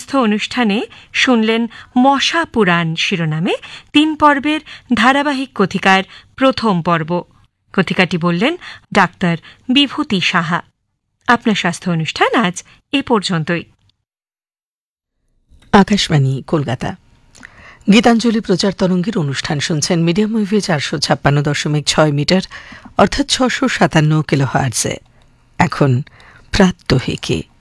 স্বাস্থ্য অনুষ্ঠানে শুনলেন মশা পুরাণ শিরোনামে ৩ পর্বের ধারাবাহিক কথিকার প্রথম পর্ব। কথিকাটি বললেন ডাক্তার বিভূতি সাহা। আপনার স্বাস্থ্য অনুষ্ঠান আজ এ পর্যন্তই। আকাশবাণী কলকাতা। গীতাঞ্জলি প্রচার তরঙ্গের অনুষ্ঠান শুনছেন মিডিয়াম ওয়েভে 456.6 মিটার অর্থাৎ 657 কিলোহার্টজে। এখন প্রাত্যহিকী।